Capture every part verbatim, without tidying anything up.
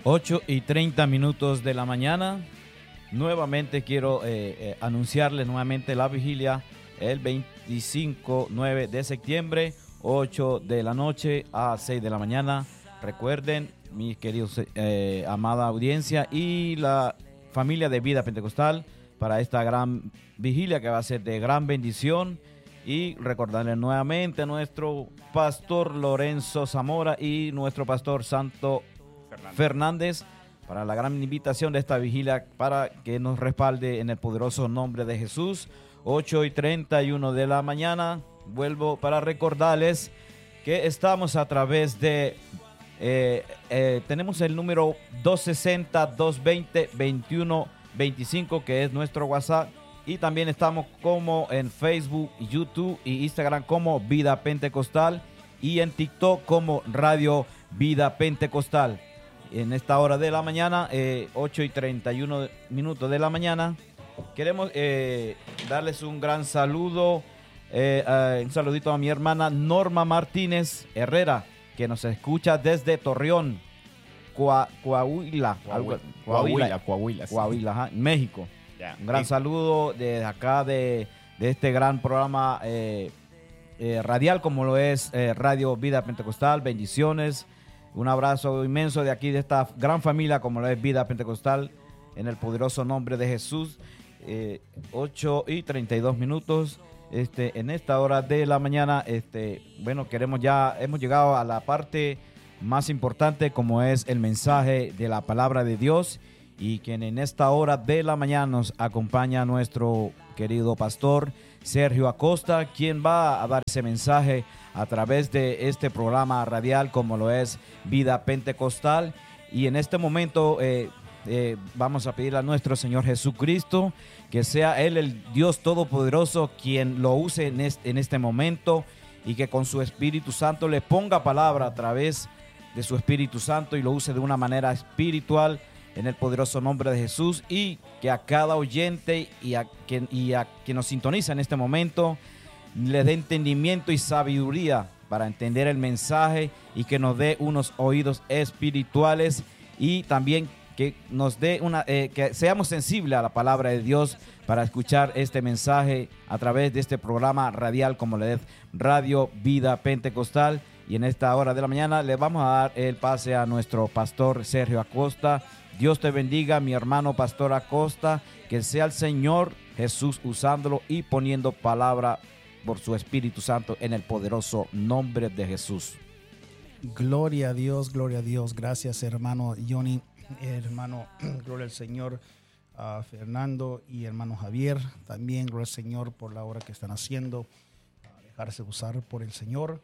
ocho y treinta minutos de la mañana. Nuevamente quiero eh, eh, anunciarles nuevamente la vigilia el veinticinco nueve de septiembre, ocho de la noche a seis de la mañana. Recuerden, mis queridos eh, amada audiencia y la familia de Vida Pentecostal, para esta gran vigilia que va a ser de gran bendición. Y recordarles nuevamente a nuestro pastor Lorenzo Zamora y nuestro pastor Santo Fernández. Fernández para la gran invitación de esta vigilia, para que nos respalde en el poderoso nombre de Jesús. Ocho y treinta y uno de la mañana. Vuelvo para recordarles que estamos a través de eh, eh, tenemos el número dos sesenta, dos veinte, veintiuno veinticinco, que es nuestro WhatsApp. Y también estamos como en Facebook, YouTube y Instagram como Vida Pentecostal, y en TikTok como Radio Vida Pentecostal. En esta hora de la mañana, eh, ocho y treinta y uno minutos de la mañana, queremos eh, darles un gran saludo, eh, uh, un saludito a mi hermana Norma Martínez Herrera, que nos escucha desde Torreón, Coa, Coahuila, Coahuila, Coahuila, Coahuila, sí. Coahuila, ajá, México. Yeah. Un gran sí. saludo desde acá de, de este gran programa eh, eh, radial como lo es eh, Radio Vida Pentecostal. Bendiciones, un abrazo inmenso de aquí, de esta gran familia como lo es Vida Pentecostal, en el poderoso nombre de Jesús. eh, ocho y treinta y dos minutos este, en esta hora de la mañana. Este, bueno, queremos ya, hemos llegado a la parte más importante, como es el mensaje de la palabra de Dios, y quien en esta hora de la mañana nos acompaña nuestro querido pastor Sergio Acosta, quien va a dar ese mensaje a través de este programa radial como lo es Vida Pentecostal. Y en este momento eh, eh, vamos a pedir a nuestro Señor Jesucristo que sea Él, el Dios Todopoderoso, quien lo use en este, en este momento, y que con su Espíritu Santo le ponga palabra a través de su Espíritu Santo y lo use de una manera espiritual, en el poderoso nombre de Jesús. Y que a cada oyente y a quien, y a quien nos sintoniza en este momento le dé entendimiento y sabiduría para entender el mensaje, y que nos dé unos oídos espirituales, y también que nos dé una eh, que seamos sensibles a la palabra de Dios para escuchar este mensaje a través de este programa radial como le es Radio Vida Pentecostal. Y en esta hora de la mañana le vamos a dar el pase a nuestro pastor Sergio Acosta. Dios te bendiga, mi hermano pastor Acosta, que sea el Señor Jesús usándolo y poniendo palabra por su Espíritu Santo, en el poderoso nombre de Jesús. Gloria a Dios, gloria a Dios. Gracias, hermano Johnny, hermano, gloria al Señor, a Fernando y hermano Javier. También gloria al Señor por la obra que están haciendo, a dejarse usar por el Señor.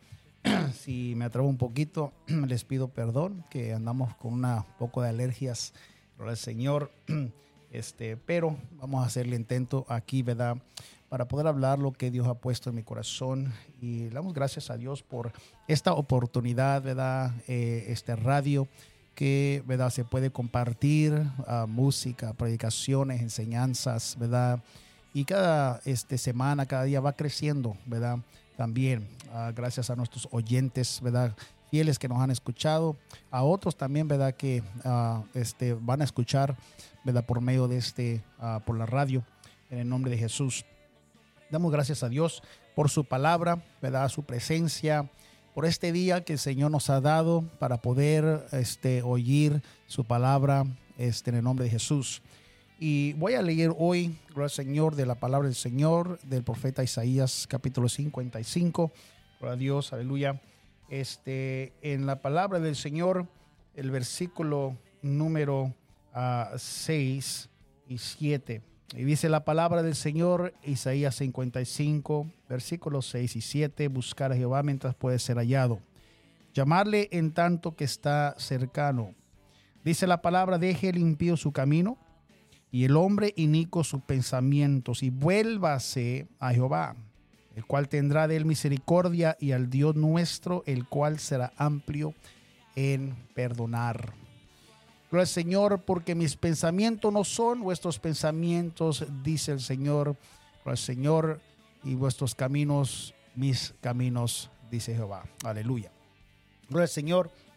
Si me atrabo un poquito, les pido perdón, que andamos con un poco de alergias, gloria al Señor, este, pero vamos a hacerle intento aquí, ¿verdad?, para poder hablar lo que Dios ha puesto en mi corazón. Y le damos gracias a Dios por esta oportunidad, ¿verdad?, eh, este radio que, ¿verdad?, se puede compartir uh, música, predicaciones, enseñanzas, ¿verdad?, y cada este, semana, cada día va creciendo, ¿verdad?, también, uh, gracias a nuestros oyentes, ¿verdad?, fieles que nos han escuchado, a otros también, ¿verdad?, que uh, este, van a escuchar, ¿verdad?, por medio de este, uh, por la radio, en el nombre de Jesús. Damos gracias a Dios por su palabra, ¿verdad?, su presencia, por este día que el Señor nos ha dado para poder este, oír su palabra este, en el nombre de Jesús. Y voy a leer hoy, gloria al Señor, de la palabra del Señor, del profeta Isaías, capítulo cincuenta y cinco. Gloria a Dios, aleluya. Este, en la palabra del Señor, el versículo número uh, seis y siete. Y dice la palabra del Señor, Isaías cincuenta y cinco, versículos seis y siete. Buscar a Jehová mientras puede ser hallado, llamarle en tanto que está cercano. Dice la palabra: deje el impío su camino y el hombre inicuo sus pensamientos, y vuélvase a Jehová, el cual tendrá de él misericordia, y al Dios nuestro, el cual será amplio en perdonar. Gloria al Señor, porque mis pensamientos no son vuestros pensamientos, dice el Señor. Gloria al Señor, y vuestros caminos, mis caminos, dice Jehová. Aleluya. Gloria al Señor.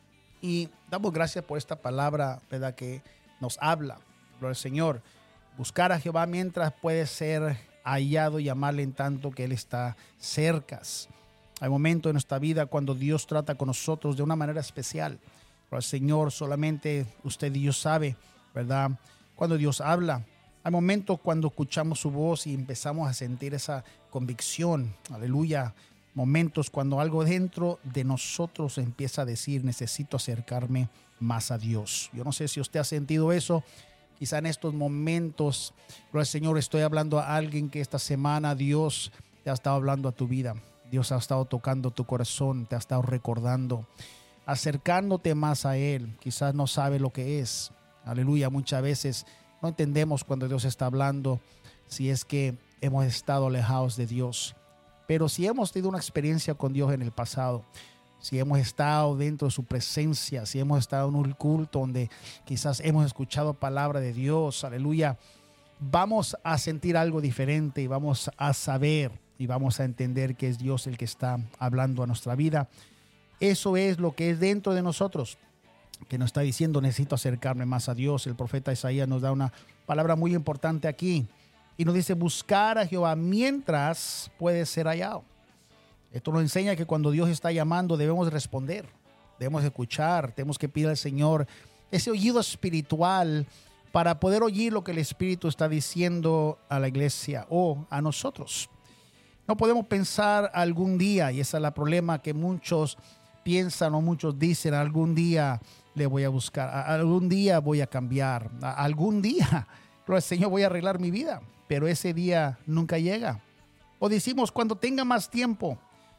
Y damos gracias por esta palabra, ¿verdad?, que nos habla. Gloria al Señor. Buscar a Jehová mientras puede ser hallado y amarle en tanto que Él está cerca. Hay momentos en nuestra vida cuando Dios trata con nosotros de una manera especial. Gloria al Señor, solamente usted y yo sabe, ¿verdad?, cuando Dios habla. Hay momentos cuando escuchamos su voz y empezamos a sentir esa convicción. Aleluya. Momentos cuando algo dentro de nosotros empieza a decir, necesito acercarme más a Dios. Yo no sé si usted ha sentido eso. Quizá en estos momentos, gloria al Señor, estoy hablando a alguien que esta semana Dios te ha estado hablando a tu vida. Dios ha estado tocando tu corazón, te ha estado recordando, acercándote más a Él. Quizás no sabe lo que es. Aleluya. Muchas veces no entendemos cuando Dios está hablando, si es que hemos estado alejados de Dios. Pero si hemos tenido una experiencia con Dios en el pasado, si hemos estado dentro de su presencia, si hemos estado en un culto donde quizás hemos escuchado palabra de Dios, aleluya, vamos a sentir algo diferente y vamos a saber y vamos a entender que es Dios el que está hablando a nuestra vida. Eso es lo que es dentro de nosotros, que nos está diciendo, necesito acercarme más a Dios. El profeta Isaías nos da una palabra muy importante aquí y nos dice, buscar a Jehová mientras puede ser hallado. Esto nos enseña que cuando Dios está llamando debemos responder, debemos escuchar, tenemos que pedir al Señor ese oído espiritual para poder oír lo que el Espíritu está diciendo a la iglesia o a nosotros. No podemos pensar algún día, y ese es el problema que muchos piensan o muchos dicen, algún día le voy a buscar, algún día voy a cambiar, algún día, pero el Señor, voy a arreglar mi vida, pero ese día nunca llega. O decimos, cuando tenga más tiempo,